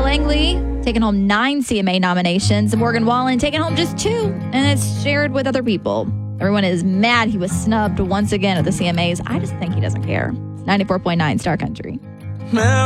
Langley taking home 9 CMA nominations. Morgan Wallen taking home just 2, and it's shared with other people. Everyone is mad he was snubbed once again at the CMAs. I just think he doesn't care. 94.9 Star Country.